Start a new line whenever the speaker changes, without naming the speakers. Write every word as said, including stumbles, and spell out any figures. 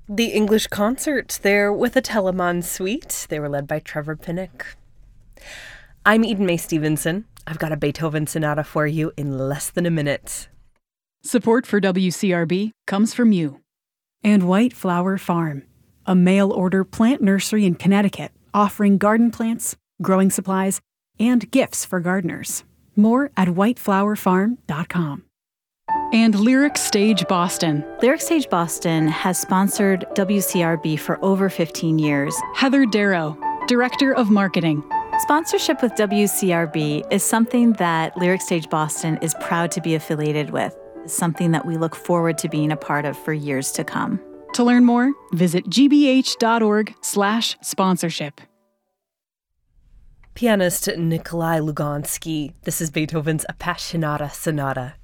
The English Concert, they're with a Telemann suite. They were led by Trevor Pinnock. I'm Eden May Stevenson. I've got a Beethoven sonata for you in less than a minute.
Support for W C R B comes from you. And White Flower Farm, a mail-order plant nursery in Connecticut, offering garden plants, growing supplies, and gifts for gardeners. More at white flower farm dot com. And Lyric Stage Boston.
Lyric Stage Boston has sponsored W C R B for over fifteen years.
Heather Darrow, Director of Marketing.
Sponsorship with W C R B is something that Lyric Stage Boston is proud to be affiliated with. It's something that we look forward to being a part of for years to come.
To learn more, visit gbh.org slash sponsorship.
Pianist Nikolai Lugansky. This is Beethoven's Appassionata Sonata.